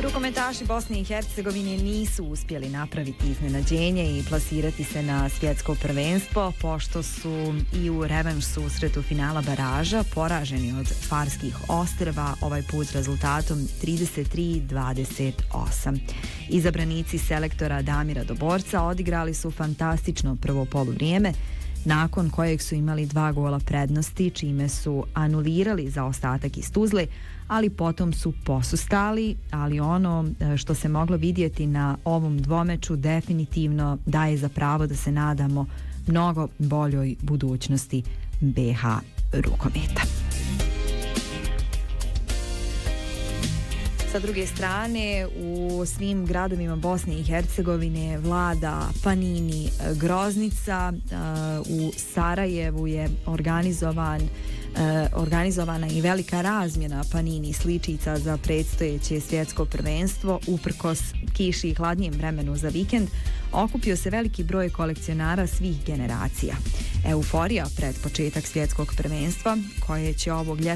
Rukometaši Bosne i Hercegovine nisu uspjeli napraviti iznenađenje i plasirati se na svjetsko prvenstvo, pošto su i u revanš susretu finala baraža poraženi od Farskih ostrva, ovaj put rezultatom 33-28. Izabranici selektora Damira Doborca odigrali su fantastično prvo poluvrijeme, nakon kojeg su imali 2 gola prednosti, čime su anulirali zaostatak iz Tuzle, ali potom su posustali, ali ono što se moglo vidjeti na ovom dvomeču definitivno daje za pravo da se nadamo mnogo boljoj budućnosti BH rukometa. Sa druge strane, u svim gradovima Bosne i Hercegovine vlada Panini groznica. U Sarajevu je organizovana i velika razmjena Panini sličica za predstojeće svjetsko prvenstvo. Uprkos kiši i hladnijem vremenu za vikend, okupio se veliki broj kolekcionara svih generacija. Euforija pred početak svjetskog prvenstva, koje će ovog ljeta